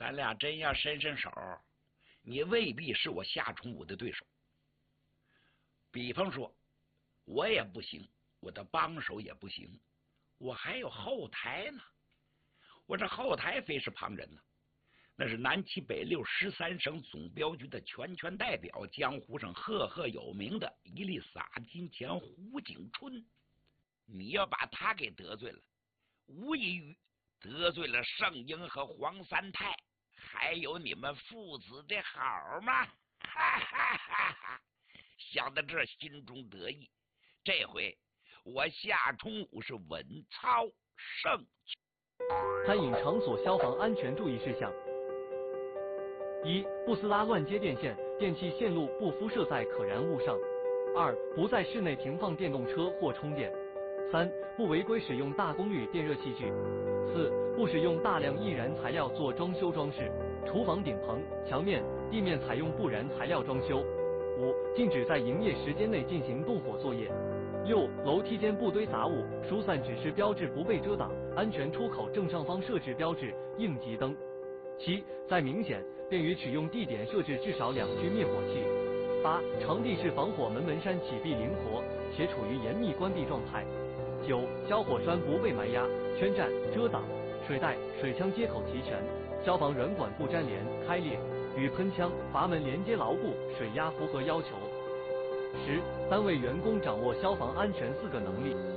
咱俩真要伸手，你未必是我夏崇武的对手。比方说，我也不行，我的帮手也不行，我还有后台呢。我这后台非是旁人呢，那是南七北六13省总镖局的全权代表，江湖上赫赫有名的一粒撒金钱胡景春。你要把他给得罪了，无异于得罪了盛英和黄三太，还有你们父子的好吗？哈哈哈哈！想到这，心中得意。这回我夏崇武是稳操胜券。 餐饮场所消防安全注意事项：一、不撕拉乱接电线，电器线路不敷设在可燃物上；二、不在室内停放电动车或充电；三、不违规使用大功率电热器具；四、不使用大量易燃材料做装修装饰，厨房顶棚、墙面、地面采用不燃材料装修；五、禁止在营业时间内进行动火作业；六、楼梯间不堆杂物，疏散指示标志不被遮挡，安全出口正上方设置标志应急灯；七、在明显便于取用地点设置至少2具灭火器；八、场地是防火门扇启闭灵活，且处于严密关闭状态；九、消火栓不被埋压、圈占、遮挡，水袋、水枪接口齐全，消防软管不粘连、开裂，与喷枪、阀门连接牢固，水压符合要求。10、单位员工掌握消防安全4个能力。